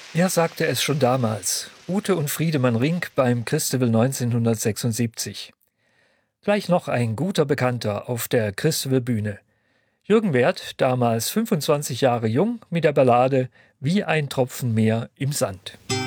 Er sagte es schon damals. Ute und Friedemann Rink beim Christabel 1976. Gleich noch ein guter Bekannter auf der Christabel-Bühne. Jürgen Werth, damals 25 Jahre jung, mit der Ballade Wie ein Tropfen Meer im Sand.